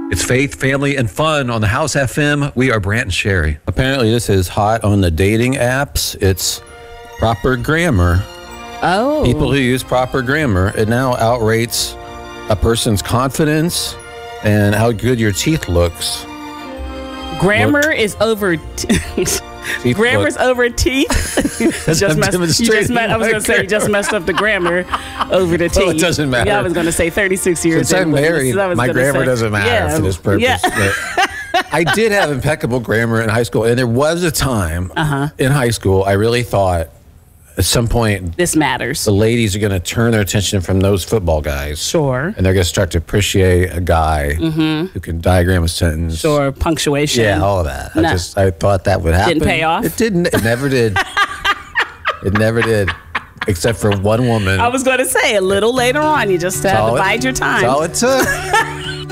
It's faith, family, and fun on the House FM. We are Brant and Sherry. Apparently, this is hot on the dating apps. It's proper grammar. Oh. People who use proper grammar, it now outrates a person's confidence and how good your teeth looks. Grammar is over. Grammar's over teeth. I was going to say you just messed up the grammar over the teeth. Well, it doesn't matter. Yeah, I was going to say 36 years. Since I'm married, my grammar doesn't matter for this purpose. Yeah. I did have impeccable grammar in high school, and there was a time in high school I really thought at some point this matters. The ladies are going to turn their attention from those football guys. Sure. And they're going to start to appreciate a guy who can diagram a sentence. Sure, punctuation. Yeah, all of that. No. I thought that would happen. Didn't pay off? It didn't. It never did. It never did. Except for one woman. I was going to say a little later on, you just had to bide your time. That's all it took.